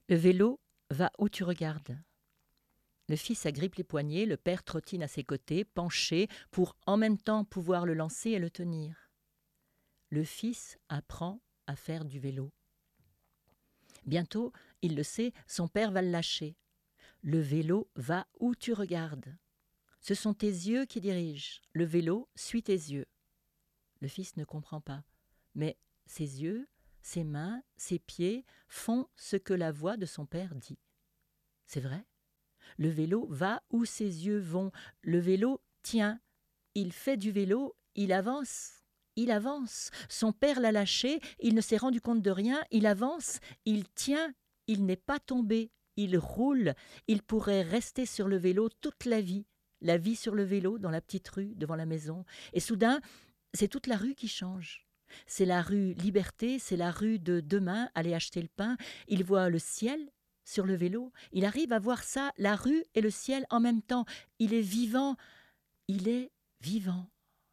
Le vélo va où tu regardes. Le fils agrippe les poignets, le père trottine à ses côtés, penché, pour en même temps pouvoir le lancer et le tenir. Le fils apprend à faire du vélo. Bientôt, il le sait, son père va le lâcher. Le vélo va où tu regardes. Ce sont tes yeux qui dirigent. Le vélo suit tes yeux. Le fils ne comprend pas. Mais ses yeux, ses mains, ses pieds font ce que la voix de son père dit. C'est vrai. Le vélo va où ses yeux vont. Le vélo tient. Il fait du vélo, il avance. Il avance. Son père l'a lâché, il ne s'est rendu compte de rien, il avance, il tient, il n'est pas tombé, il roule. Il pourrait rester sur le vélo toute la vie sur le vélo dans la petite rue devant la maison. Et soudain, c'est toute la rue qui change. C'est la rue Liberté, c'est la rue de demain, aller acheter le pain. Il voit le ciel sur le vélo. Il arrive à voir ça, la rue et le ciel en même temps. Il est vivant. Il est vivant.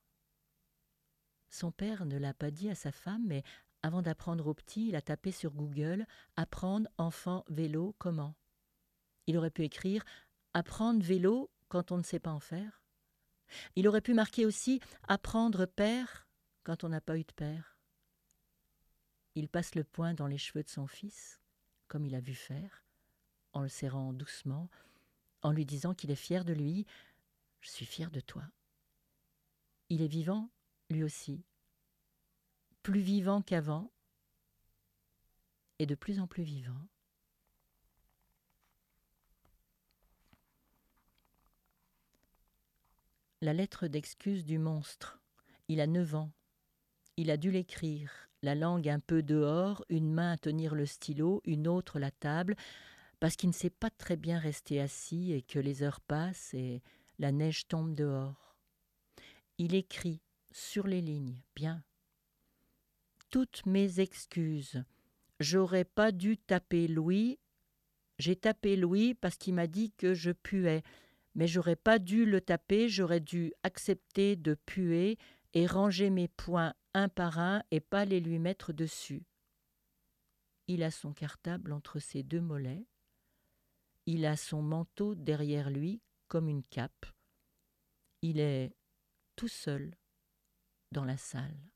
Son père ne l'a pas dit à sa femme, mais avant d'apprendre au petit, il a tapé sur Google « Apprendre enfant vélo comment ?» Il aurait pu écrire « Apprendre vélo quand on ne sait pas en faire ». Il aurait pu marquer aussi « Apprendre père quand on n'a pas eu de père ». Il passe le poing dans les cheveux de son fils, comme il a vu faire, en le serrant doucement, en lui disant qu'il est fier de lui. « Je suis fier de toi ». Il est vivant, lui aussi, plus vivant qu'avant, et de plus en plus vivant. La lettre d'excuse du monstre. Il a 9 ans. Il a dû l'écrire, la langue un peu dehors, une main à tenir le stylo, une autre la table, parce qu'il ne sait pas très bien rester assis et que les heures passent et la neige tombe dehors. Il écrit sur les lignes, bien. Toutes mes excuses. J'aurais pas dû taper Louis. J'ai tapé Louis parce qu'il m'a dit que je puais. Mais j'aurais pas dû le taper, j'aurais dû accepter de puer et ranger mes poings un par un et pas les lui mettre dessus. Il a son cartable entre ses deux mollets. Il a son manteau derrière lui comme une cape. Il est tout seul dans la salle.